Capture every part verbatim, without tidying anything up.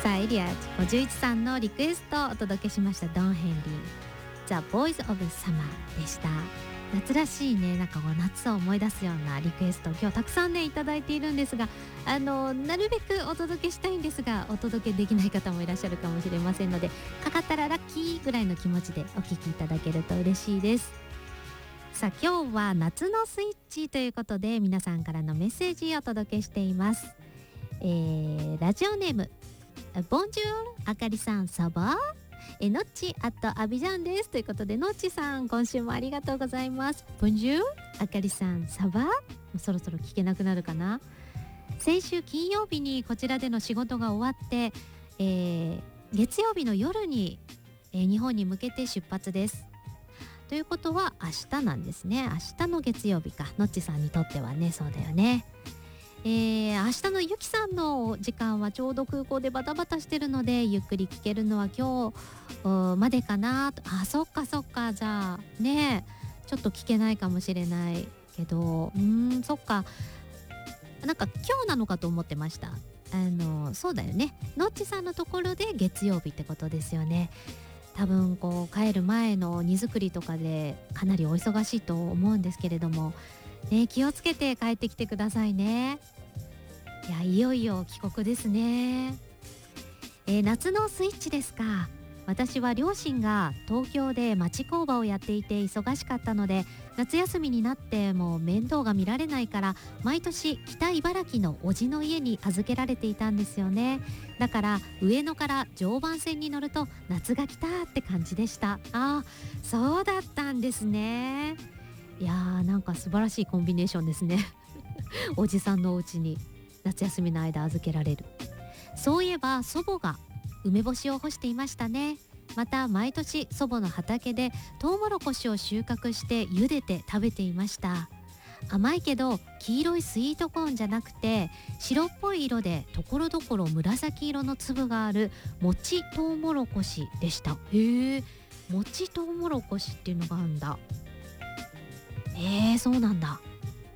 さあエリアごじゅういちさんのリクエストをお届けしました。ドン・ヘンリー The Boys of Summer でした。夏らしいね、なんかこう夏を思い出すようなリクエストを今日たくさんねいただいているんですが、あのなるべくお届けしたいんですがお届けできない方もいらっしゃるかもしれませんので、かかったらラッキーぐらいの気持ちでお聞きいただけると嬉しいです。さあ今日は夏のスイッチということで皆さんからのメッセージをお届けしています。えー、ラジオネームボンジュールあかりさんサバえノッチアットアビジャンですということで、ノッチさん今週もありがとうございます。ボンジュールあかりさんサバ、もうそろそろ聞けなくなるかな。先週金曜日にこちらでの仕事が終わって、えー、月曜日の夜に、えー、日本に向けて出発です。ということは明日なんですね。明日の月曜日か、ノッチさんにとってはね。そうだよね。えー、明日のゆきさんの時間はちょうど空港でバタバタしてるのでゆっくり聞けるのは今日までかなと。あ、そっかそっか、じゃあねちょっと聞けないかもしれないけど、うーんそっか、なんか今日なのかと思ってました。あのそうだよね、ノッチさんのところで月曜日ってことですよね。多分こう帰る前の荷造りとかでかなりお忙しいと思うんですけれども、ね、気をつけて帰ってきてくださいね。いや、いよいよ帰国ですね。えー、夏のスイッチですか。私は両親が東京で町工場をやっていて忙しかったので、夏休みになっても面倒が見られないから毎年北茨城の叔父の家に預けられていたんですよね。だから上野から常磐線に乗ると夏が来たって感じでした。あ、そうだったんですね。いやー、なんか素晴らしいコンビネーションですねおじさんのお家に夏休みの間預けられる。そういえば祖母が梅干しを干していましたね。また毎年祖母の畑でトウモロコシを収穫して茹でて食べていました。甘いけど黄色いスイートコーンじゃなくて白っぽい色でところどころ紫色の粒があるもちトウモロコシでした。へえ、もちトウモロコシっていうのがあるんだ。えー、そうなんだ。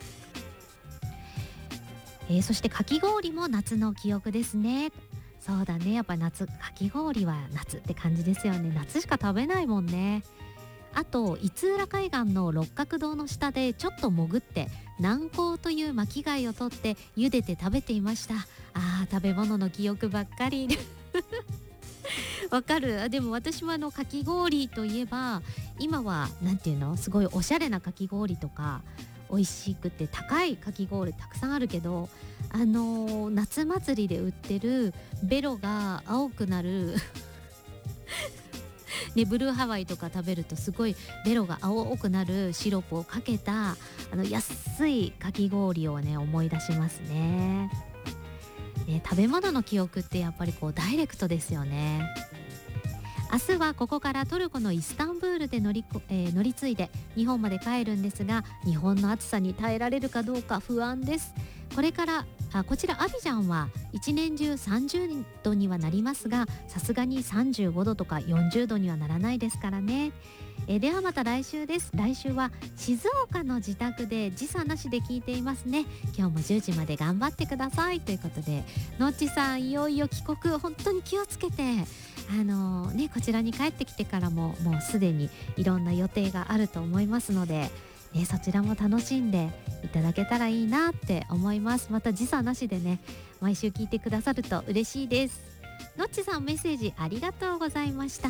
えー、そしてかき氷も夏の記憶ですね。そうだね、やっぱ夏、かき氷は夏って感じですよね。夏しか食べないもんね。あと五浦海岸の六角堂の下でちょっと潜って南高という巻き貝を取って茹でて食べていました。あー、食べ物の記憶ばっかりわかる。でも私もあのかき氷といえば今はなんていうの、すごいおしゃれなかき氷とか美味しくて高いかき氷たくさんあるけど、あのー、夏祭りで売ってるベロが青くなるね、ブルーハワイとか食べるとすごいベロが青くなるシロップをかけたあの安いかき氷をね思い出しますね。ね、食べ物の記憶ってやっぱりこうダイレクトですよね。明日はここからトルコのイスタンブールで乗りこ、えー、乗り継いで日本まで帰るんですが、日本の暑さに耐えられるかどうか不安です。これからあこちらアビジャンは一年中さんじゅうどにはなりますが、さすがにさんじゅうごどとかよんじゅうどにはならないですからね。えー、ではまた来週です。来週は静岡の自宅で時差なしで聞いていますね。今日もじゅうじまで頑張ってくださいということで、のっちさんいよいよ帰国本当に気をつけて、あのーね、こちらに帰ってきてからももうすでにいろんな予定があると思いますので、ね、そちらも楽しんでいただけたらいいなって思います。また時差なしでね毎週聞いてくださると嬉しいです。のっちさんメッセージありがとうございました。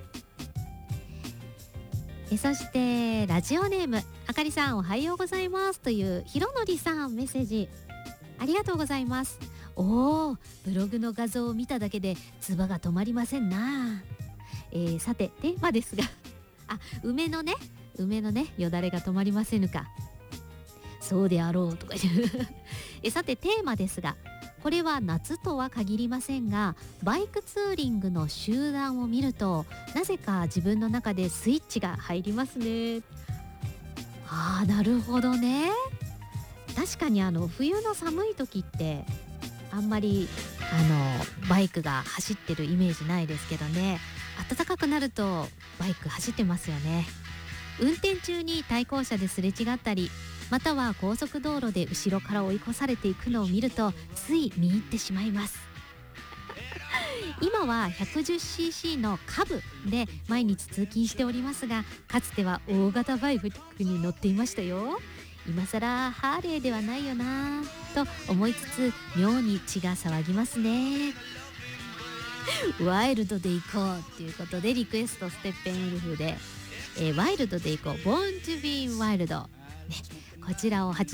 えそしてラジオネームあかりさんおはようございますというひろのりさんメッセージありがとうございます。おー、ブログの画像を見ただけで唾が止まりませんな。えー、さてテーマですがあ、梅のね梅のねよだれが止まりませぬか、そうであろうとかえさてテーマですが、これは夏とは限りませんが、バイクツーリングの集団を見るとなぜか自分の中でスイッチが入りますね。あー、なるほどね。確かにあの冬の寒い時ってあんまりあのバイクが走ってるイメージないですけどね、暖かくなるとバイク走ってますよね。運転中に対向車ですれ違ったり、または高速道路で後ろから追い越されていくのを見るとつい見入ってしまいます今は ひゃくじゅっシーシー のカブで毎日通勤しておりますが、かつては大型バイクに乗っていましたよ。今さらハーレーではないよなと思いつつ、妙に血が騒ぎますね。ワイルドで行こうということでリクエスト、ステッペンウルフで、えー、ワイルドで行こう Born to be Wild、ね、こちらをはち